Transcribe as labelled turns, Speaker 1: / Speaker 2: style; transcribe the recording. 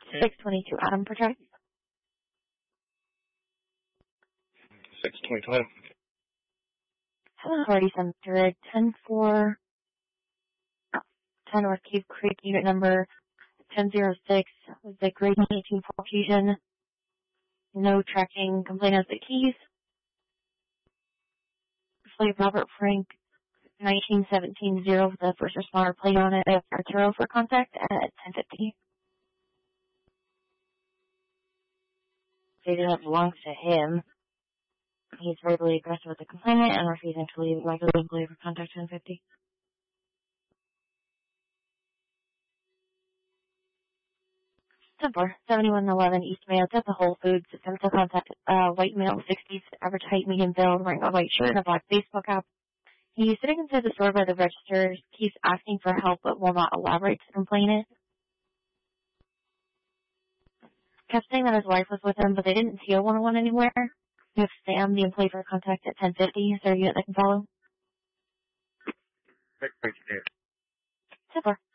Speaker 1: 622 Adam Project.
Speaker 2: 622 Adam.
Speaker 1: Haven't already sent through it. 10-4, 10 North Cave Creek, unit number 1006, was the grade 18 fusion. No tracking complaint of the keys. Slave Robert Frank, 1917-0, the first responder plate on it at Arturo for contact at 10:50. Say that belongs to him. He's verbally aggressive with the complainant and refusing to leave regular employee for contact 10:50. Templar, 7111 East Mayo, at the Whole Foods, attempts to contact white male, 60s, average height, medium build, wearing a white shirt and a black baseball cap. He's sitting inside the store by the registers. He's asking for help but will not elaborate to complainant. Kept saying that his wife was with him, but they didn't see a 101 anywhere. We have Sam, the employee for contact at 10:50. Is there a unit that can follow?
Speaker 2: Thank you.
Speaker 1: Super.